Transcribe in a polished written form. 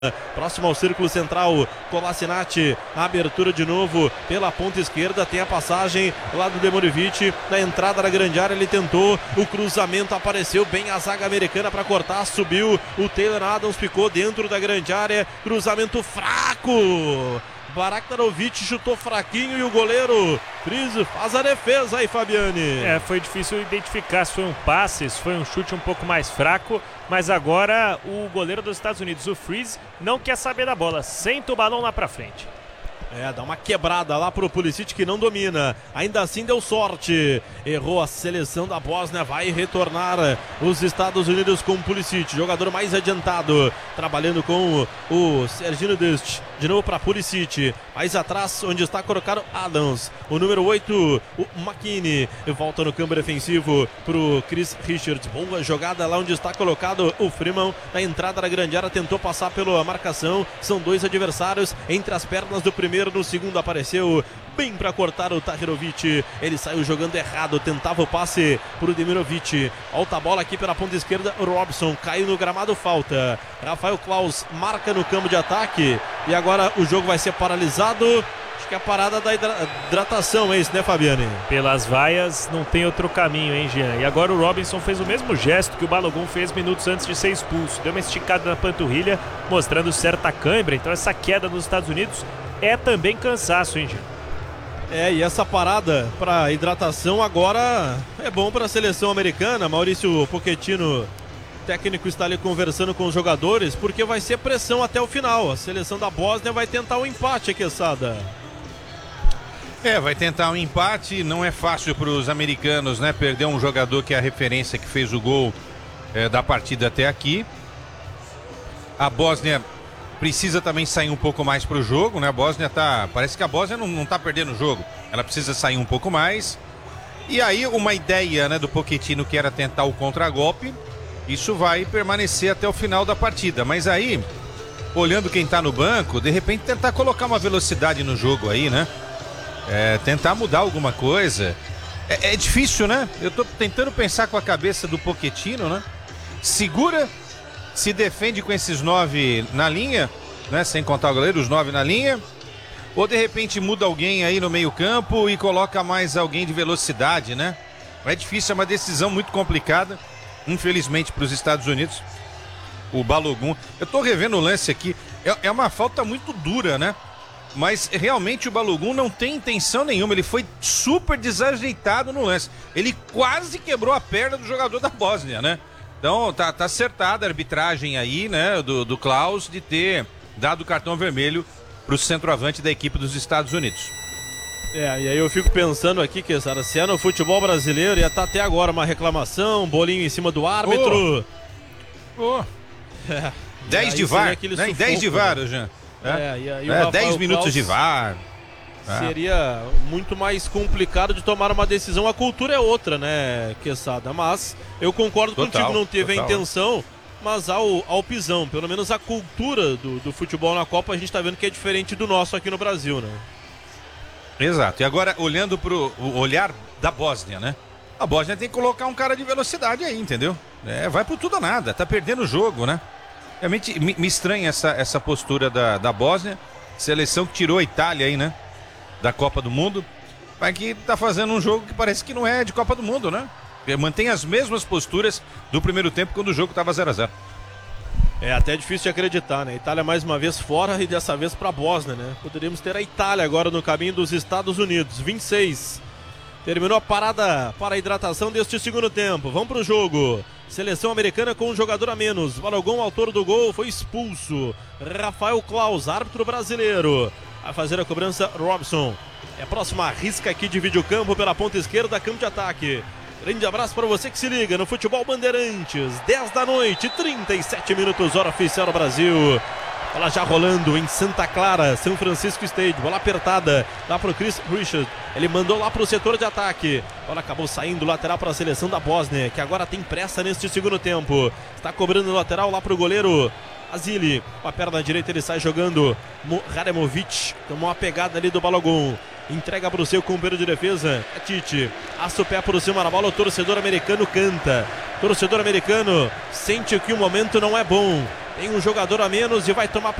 Próximo ao círculo central, Kolasinac, abertura de novo pela ponta esquerda, tem a passagem lá do Demorovic, na entrada da grande área ele tentou, o cruzamento apareceu bem, a zaga americana para cortar, subiu, o Taylor Adams ficou dentro da grande área, cruzamento fraco, Baraktarovic chutou fraquinho e o goleiro Friz faz a defesa aí, Fabiane. Foi difícil identificar se foi um passe, se foi um chute um pouco mais fraco, mas agora o goleiro dos Estados Unidos, o Friz, não quer saber da bola, senta o balão lá pra frente. Dá uma quebrada lá pro Pulisic que não domina, ainda assim deu sorte, errou a seleção da Bósnia, vai retornar os Estados Unidos com o Pulisic, jogador mais adiantado, trabalhando com o Serginho Dest, de novo para Pulisic, mais atrás onde está colocado Adams, o número 8, o McKinney, volta no campo defensivo pro Chris Richards, boa jogada lá onde está colocado o Freeman, na entrada da grande área, tentou passar pela marcação, são dois adversários, entre as pernas do primeiro, no segundo apareceu bem para cortar o Tahirovic, ele saiu jogando errado, tentava o passe pro Demirovic, alta bola aqui pela ponta esquerda, o Robson caiu no gramado, falta, Rafael Klaus marca no campo de ataque e agora o jogo vai ser paralisado. Acho que é a parada da hidratação, é isso, né, Fabiane? Pelas vaias não tem outro caminho, hein, Jean? E agora o Robinson fez o mesmo gesto que o Balogun fez minutos antes de ser expulso, deu uma esticada na panturrilha, mostrando certa cãibra, então essa queda nos Estados Unidos é também cansaço, hein, Jean? E essa parada para hidratação agora é bom para a seleção americana. Maurício Pochettino, técnico, está ali conversando com os jogadores, porque vai ser pressão até o final. A seleção da Bósnia vai tentar um empate, Quesada. Vai tentar um empate, não é fácil para os americanos, né? Perder um jogador que é a referência, que fez o gol da partida até aqui. A Bósnia precisa também sair um pouco mais para o jogo, né? Parece que a Bósnia não tá perdendo o jogo. Ela precisa sair um pouco mais. E aí uma ideia, né, do Pochettino, que era tentar o contragolpe. Isso vai permanecer até o final da partida. Mas aí, olhando quem tá no banco, de repente tentar colocar uma velocidade no jogo aí, né? Tentar mudar alguma coisa. É difícil, né? Eu tô tentando pensar com a cabeça do Pochettino, né? Segura, se defende com esses 9 na linha, né? Sem contar o goleiro, os 9 na linha. Ou de repente muda alguém aí no meio campo e coloca mais alguém de velocidade, né? É difícil, é uma decisão muito complicada, infelizmente, para os Estados Unidos. O Balogun, eu tô revendo o lance aqui, é uma falta muito dura, né? Mas realmente o Balogun não tem intenção nenhuma, ele foi super desajeitado no lance. Ele quase quebrou a perna do jogador da Bósnia, né? Então tá acertada a arbitragem aí, né, do Klaus, de ter dado o cartão vermelho pro centroavante da equipe dos Estados Unidos. E aí eu fico pensando aqui, que se é no futebol brasileiro, ia estar até agora uma reclamação, bolinho em cima do árbitro. 10 de VAR, né? 10 de VAR, Jean. 10 minutos de VAR. Seria muito mais complicado de tomar uma decisão. A cultura é outra, né, Quesada? Mas eu concordo contigo, não teve a intenção, mas ao pisão. Pelo menos a cultura do futebol na Copa a gente tá vendo que é diferente do nosso aqui no Brasil, né? Exato. E agora, olhando pro olhar da Bósnia, né? A Bósnia tem que colocar um cara de velocidade aí, entendeu? Vai por tudo ou nada, tá perdendo o jogo, né? Realmente me estranha essa postura da Bósnia. Seleção que tirou a Itália aí, né? Da Copa do Mundo, mas que tá fazendo um jogo que parece que não é de Copa do Mundo, né? Mantém as mesmas posturas do primeiro tempo, quando o jogo tava 0-0. É até difícil de acreditar, né? Itália mais uma vez fora e dessa vez pra Bósnia, né? Poderíamos ter a Itália agora no caminho dos Estados Unidos. 26. Terminou a parada para a hidratação deste segundo tempo. Vamos pro jogo. Seleção americana com um jogador a menos. Balogun, autor do gol, foi expulso. Rafael Klaus, árbitro brasileiro. Vai fazer a cobrança Robson. É a próxima risca aqui de videocampo pela ponta esquerda, campo de ataque. Grande abraço para você que se liga no Futebol Bandeirantes. 10 da noite, 37 minutos, hora oficial do Brasil. Bola já rolando em Santa Clara, São Francisco State. Bola apertada lá pro Chris Richard. Ele mandou lá pro setor de ataque. Bola acabou saindo lateral para a seleção da Bósnia, que agora tem pressa neste segundo tempo. Está cobrando lateral lá pro goleiro Azili. Com a perna direita ele sai jogando. Rademovic tomou uma pegada ali do Balogun. Entrega para o seu companheiro de defesa, a Tite. Assa o pé por cima da bola, o torcedor americano canta. Torcedor americano sente que o momento não é bom. Tem um jogador a menos e vai tomar